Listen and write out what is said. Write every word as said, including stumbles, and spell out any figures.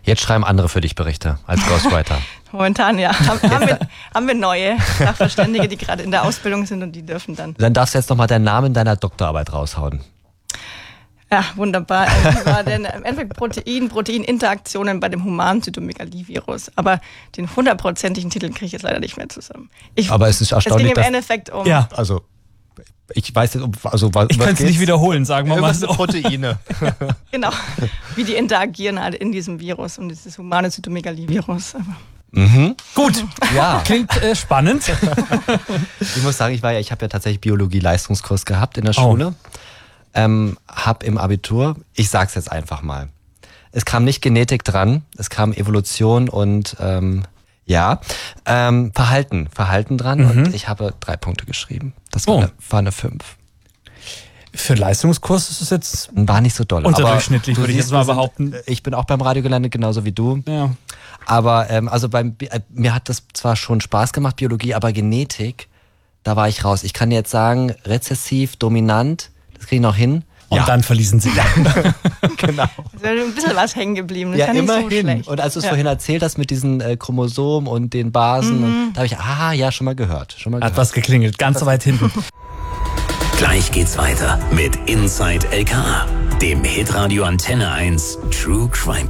Jetzt schreiben andere für dich Berichte als Ghostwriter. Momentan ja. Haben, haben, wir, haben wir neue Sachverständige, die gerade in der Ausbildung sind und die dürfen dann. Dann darfst du jetzt nochmal deinen Namen deiner Doktorarbeit raushauen. Ja, wunderbar. Also, wie war denn im Endeffekt Protein, Proteininteraktionen bei dem humanen Zytomegalivirus. Aber den hundertprozentigen Titel kriege ich jetzt leider nicht mehr zusammen. Ich, Aber es ist erstaunlich, es ging im dass, Endeffekt um... Ja, also ich weiß nicht, also was Ich kann es nicht wiederholen, sagen wir mal so. Proteine. Genau, wie die interagieren halt in diesem Virus und dieses humane Zytomegalivirus. Mhm. Gut, Ja. Klingt äh, spannend. Ich muss sagen, ich war ja, ich habe ja tatsächlich Biologie-Leistungskurs gehabt in der Schule. Oh. Ähm, hab im Abitur, ich sag's jetzt einfach mal, es kam nicht Genetik dran, es kam Evolution und ähm, ja, ähm, Verhalten, Verhalten dran mhm. und ich habe drei Punkte geschrieben. Das war, oh. eine, war eine fünf. Für einen Leistungskurs ist es jetzt war nicht so doll. Unterdurchschnittlich, würde ich jetzt mal behaupten. Sind, ich bin auch beim Radio gelandet, genauso wie du. Ja. Aber ähm, also beim äh, mir hat das zwar schon Spaß gemacht, Biologie, aber Genetik, da war ich raus. Ich kann jetzt sagen, rezessiv, dominant, das kriege ich noch hin. Und ja. dann verließen sie. Genau. Es ist ein bisschen was hängen geblieben. Das ja, ist ja immerhin. Nicht so schlecht. Und als du es ja. vorhin erzählt hast mit diesen äh, Chromosomen und den Basen, mhm. und, da habe ich, ah, ja, schon mal gehört. Schon mal Hat gehört. was geklingelt, ganz so weit hinten. Gleich geht's weiter mit Inside L K A, dem Hitradio Antenne eins True Crime